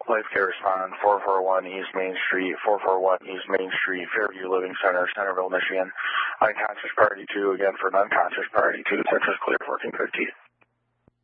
Life Care Respondent, 441 East Main Street, 441 East Main Street, Fairview Living Center, Centerville, Michigan. Unconscious Party 2, again for non-conscious Party 2, Texas Clear 1450.